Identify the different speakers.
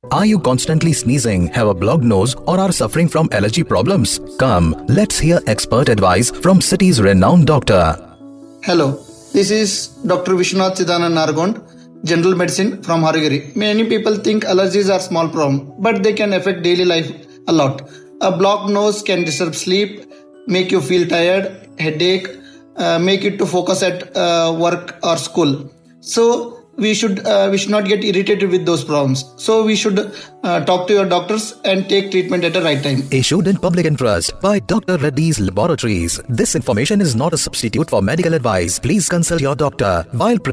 Speaker 1: Are you constantly sneezing, have a blocked nose, or are suffering from allergy problems? Come, let's hear expert advice from city's renowned doctor.
Speaker 2: Hello, this is Dr. Vishwanath Siddhanand Nargond, General Medicine from Harigiri. Many people think allergies are small problem, but they can affect daily life a lot. A blocked nose can disturb sleep, make you feel tired, headache, make it to focus at work or school. So we should not get irritated with those problems. So we should talk to your doctors and take treatment at the right time.
Speaker 1: Issued in public interest by Dr. Reddy's Laboratories. This information is not a substitute for medical advice. Please consult your doctor while